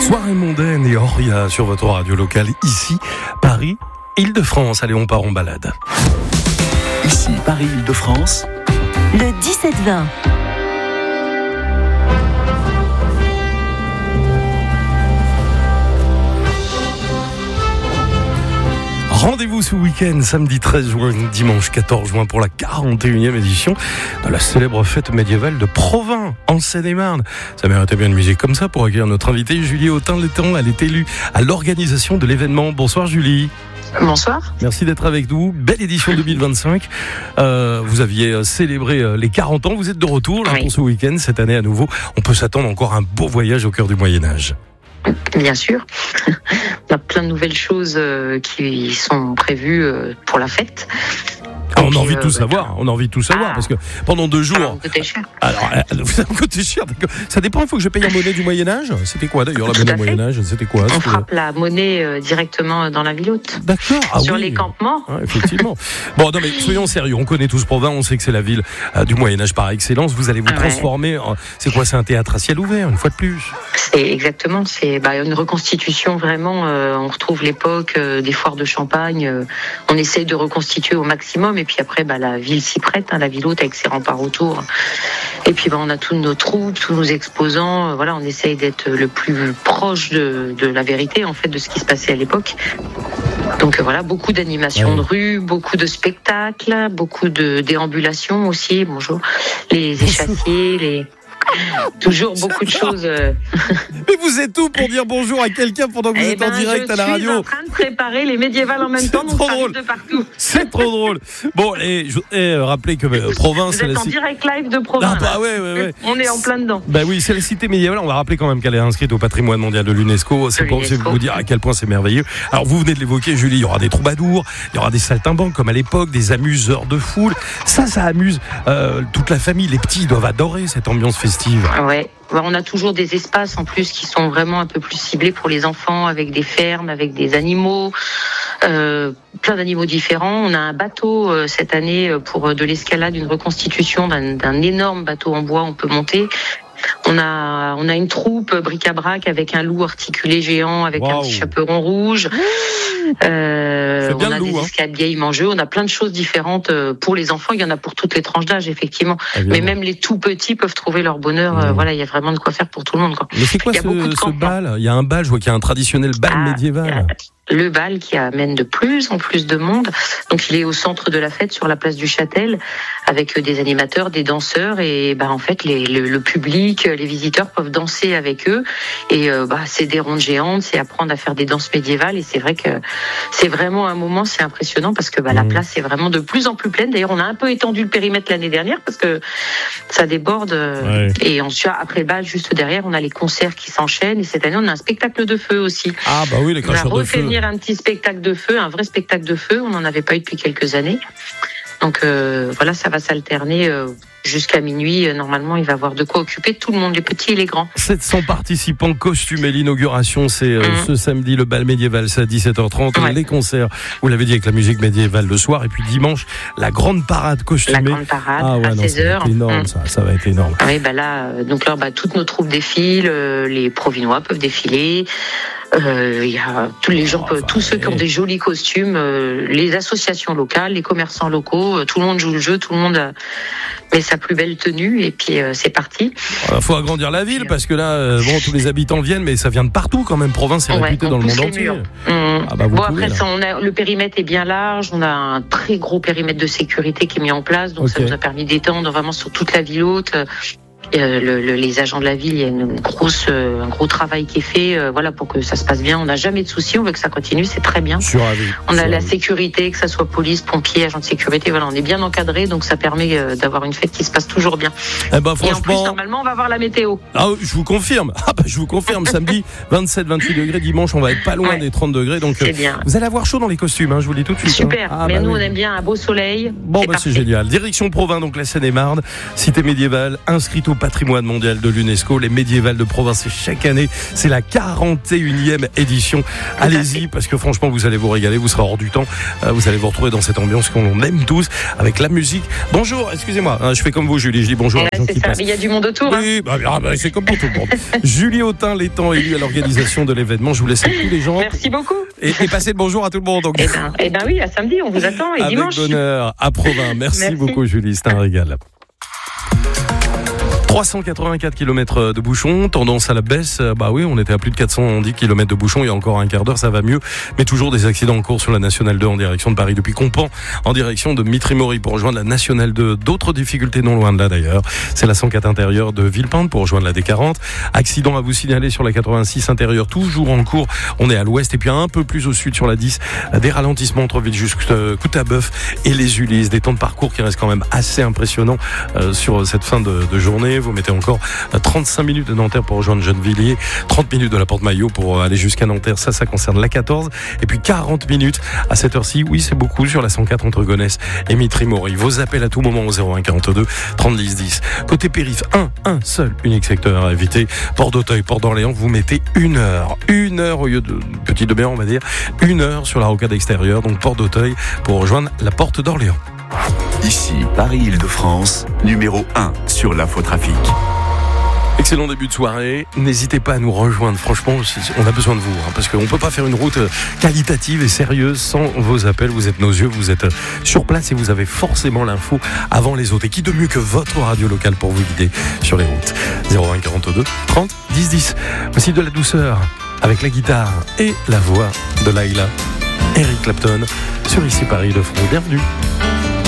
Soirée mondaine et Oria sur votre radio locale, ici, Paris, Île-de-France. Allez, on part en balade. Ici, Paris, Île-de-France. Le 17-20. Rendez-vous ce week-end, samedi 13 juin, dimanche 14 juin pour la 41e édition de la célèbre fête médiévale de Provins, en Seine-et-Marne. Ça méritait bien de musique comme ça pour accueillir notre invitée Julie Autain-Letang. Elle est élue à l'organisation de l'événement. Bonsoir Julie. Bonsoir. Merci d'être avec nous. Belle édition 2025. Vous aviez célébré les 40 ans. Vous êtes de retour là, pour ce week-end, cette année à nouveau. On peut s'attendre encore à un beau voyage au cœur du Moyen-Âge. Bien sûr. On a plein de nouvelles choses qui sont prévues pour la fête. On a envie de tout savoir. On a envie de tout savoir parce que pendant 2 jours. Ça va me coûter cher. Alors, ça va me coûter cher. Ça dépend. Il faut que je paye en monnaie du Moyen-Âge. C'était quoi d'ailleurs la monnaie du Moyen-Âge? C'était quoi? On frappe la monnaie directement dans la ville haute. D'accord. Sur les campements. Ah, effectivement. Bon, non mais soyons sérieux. On connaît tous Provins. On sait que c'est la ville du Moyen-Âge par excellence. Vous allez vous transformer. C'est quoi? C'est un théâtre à ciel ouvert, une fois de plus. C'est exactement. C'est une reconstitution vraiment. On retrouve l'époque des foires de Champagne. On essaye de reconstituer au maximum. Et puis après, la ville s'y prête, la ville haute avec ses remparts autour. Et puis on a toutes nos troupes, tous nos exposants. On essaye d'être le plus proche de la vérité, en fait, de ce qui se passait à l'époque. Donc beaucoup d'animations de rue, beaucoup de spectacles, beaucoup de déambulations aussi. Bonjour. Les échassiers, toujours beaucoup de choses. Mais vous êtes où pour dire bonjour à quelqu'un pendant que vous êtes en direct à la radio? Je suis en train de préparer les médiévales en même temps, donc ça arrive de partout. C'est trop drôle. Bon, et je voudrais rappeler que Provins, c'est la cité. Vous êtes en direct live de Provins. Ouais. On est en plein dedans. Oui, c'est la cité médiévale. On va rappeler quand même qu'elle est inscrite au patrimoine mondial de l'UNESCO. C'est pour vous dire à quel point c'est merveilleux. Alors, vous venez de l'évoquer, Julie. Il y aura des troubadours, il y aura des saltimbanques comme à l'époque, des amuseurs de foule. Ça amuse toute la famille. Les petits doivent adorer cette ambiance festive. Ouais. On a toujours des espaces en plus qui sont vraiment un peu plus ciblés pour les enfants, avec des fermes, avec des animaux, plein d'animaux différents. On a un bateau cette année pour de l'escalade, une reconstitution d'un énorme bateau en bois. On peut monter. On a une troupe bric-à-brac avec un loup articulé géant avec un petit chaperon rouge. On a des escape games en jeu. On a plein de choses différentes pour les enfants. Il y en a pour toutes les tranches d'âge, effectivement. Mais même les tout petits peuvent trouver leur bonheur. Il y a vraiment de quoi faire pour tout le monde. Mais c'est quoi ce bal? Il y a un bal, je vois qu'il y a un traditionnel bal médiéval. Le bal qui amène de plus en plus de monde. Donc il est au centre de la fête, sur la place du Châtel, avec des animateurs, des danseurs, et en fait le public, les visiteurs peuvent danser avec eux. Et c'est des rondes géantes, c'est apprendre à faire des danses médiévales. Et c'est vrai que c'est vraiment un moment, c'est impressionnant parce que la place est vraiment de plus en plus pleine. D'ailleurs, on a un peu étendu le périmètre l'année dernière parce que ça déborde. Et ensuite, après le bal, juste derrière, on a les concerts qui s'enchaînent. Et cette année, on a un spectacle de feu aussi. Ah oui, les cracheurs de feu. Un petit spectacle de feu, un vrai spectacle de feu. On n'en avait pas eu depuis quelques années. Donc ça va s'alterner jusqu'à minuit. Normalement, il va y avoir de quoi occuper tout le monde, les petits et les grands. 700 participants costumés. L'inauguration, c'est ce samedi. Le bal médiéval, c'est à 17h30. Les concerts, vous l'avez dit, avec la musique médiévale le soir. Et puis dimanche, la grande parade costumée. La grande parade à 16h. Ça va être énorme, ça va être énorme. Oui, toutes nos troupes défilent. Les Provinois peuvent défiler. Il y a tous les gens, tous ceux qui ont des jolis costumes, les associations locales, les commerçants locaux, tout le monde joue le jeu, tout le monde met sa plus belle tenue et puis c'est parti. Il faut agrandir la ville parce que là, tous les habitants viennent, mais ça vient de partout quand même. Provins est réputé dans le monde entier. Le périmètre est bien large, on a un très gros périmètre de sécurité qui est mis en place, donc ça nous a permis d'étendre vraiment sur toute la ville haute. Les agents de la ville, il y a un gros travail qui est fait pour que ça se passe bien. On n'a jamais de soucis, on veut que ça continue, c'est très bien. On a la sécurité, que ça soit police, pompiers, agents de sécurité, on est bien encadré, donc ça permet d'avoir une fête qui se passe toujours bien. Et en plus, normalement, on va voir la météo. Je vous confirme. Samedi 27-28 degrés, dimanche on va être pas loin des 30 degrés, donc vous allez avoir chaud dans les costumes, je vous le dis tout de suite. Super, nous on aime bien un beau soleil. C'est génial. Direction Provins, donc la Seine-et-Marne, cité médiévale, inscrite au patrimoine mondial de l'UNESCO, les médiévales de Provins. Chaque année, c'est la 41e édition. Allez-y, parce que franchement, vous allez vous régaler, vous serez hors du temps. Vous allez vous retrouver dans cette ambiance qu'on aime tous, avec la musique. Bonjour, excusez-moi, je fais comme vous, Julie, je dis bonjour à les gens qui passent. Il y a du monde autour. Oui, c'est comme pour tout le monde. Julie Autain, l'étant élue à l'organisation de l'événement. Je vous laisse avec tous les gens. Merci beaucoup. Et passez le bonjour à tout le monde. Donc. Eh ben oui, à samedi, on vous attend, et avec dimanche. Avec bonheur, à Provins. Merci beaucoup, Julie, c'est un régal. 384 km de bouchons, tendance à la baisse. Bah oui, on était à plus de 410 km de bouchons il y a encore un quart d'heure, ça va mieux. Mais toujours des accidents en cours sur la Nationale 2 en direction de Paris depuis Compan, en direction de Mitry-Mory pour rejoindre la Nationale 2. D'autres difficultés non loin de là d'ailleurs. C'est la 104 intérieure de Villepinte pour rejoindre la D40. Accident à vous signaler sur la 86 intérieure, toujours en cours. On est à l'ouest et puis un peu plus au sud sur la 10. Des ralentissements entre villes jusqu'à Coutabeuf et les Ulysses. Des temps de parcours qui restent quand même assez impressionnants sur cette fin de journée. Vous mettez encore 35 minutes de Nanterre pour rejoindre Gennevilliers, 30 minutes de la Porte-Maillot pour aller jusqu'à Nanterre, ça concerne la 14, et puis 40 minutes à cette heure-ci, oui c'est beaucoup sur la 104 entre Gonesse et Mitry-Mory. Vos appels à tout moment au 01 42 30 10 10. Côté périph, un seul unique secteur à éviter, Port d'Auteuil, Port d'Orléans, vous mettez une heure au lieu de petite demi-heure on va dire, 1 heure sur la rocade extérieure, donc Port d'Auteuil pour rejoindre la Porte d'Orléans. Ici, Paris-Île-de-France, numéro 1 sur l'infotrafic. Excellent début de soirée. N'hésitez pas à nous rejoindre. Franchement, on a besoin de vous, parce qu'on ne peut pas faire une route qualitative et sérieuse sans vos appels. Vous êtes nos yeux, vous êtes sur place et vous avez forcément l'info avant les autres. Et qui de mieux que votre radio locale pour vous guider sur les routes. 01 42 30 10 10. Voici de la douceur avec la guitare et la voix de Laila. Eric Clapton sur Ici Paris-Île-de-France. Bienvenue.